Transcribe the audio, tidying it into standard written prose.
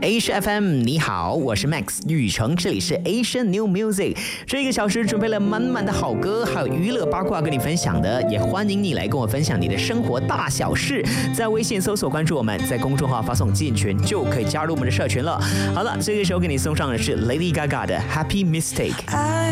Asia FM， 你好，我是 Max 雨成，这里是 Asian New Music。这一个小时准备了满满的好歌，还有娱乐八卦跟你分享的，也欢迎你来跟我分享你的生活大小事。在微信搜索关注我们，在公众号发送进群就可以加入我们的社群了。好了，这个时候给你送上的是 Lady Gaga 的 Happy Mistake。